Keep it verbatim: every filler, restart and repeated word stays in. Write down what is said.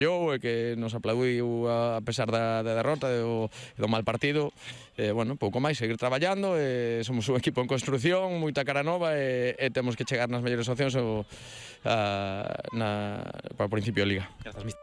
e que nos aplaudiu a pesar da, da derrota e do, do mal partido. E, bueno, pouco máis, seguir traballando, e somos un equipo en construción, moita cara nova, e, e temos que chegar nas mellores opcións o, a, na, para o principio de Liga. Grazas,